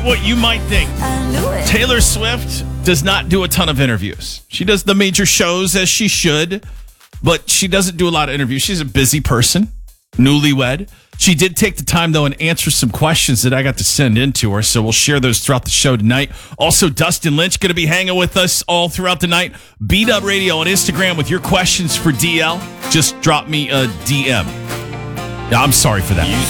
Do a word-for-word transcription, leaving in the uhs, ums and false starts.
what you might think. I knew it. Taylor Swift does not do a ton of interviews. She does the major shows as she should, but she doesn't do a lot of interviews. She's a busy person, newlywed. She did take the time, though, and answer some questions that I got to send in to her, so we'll share those throughout the show tonight. Also, Dustin Lynch going to be hanging with us all throughout the night. B-Dub Radio on Instagram with your questions for D L. Just drop me a D M. I'm sorry for that.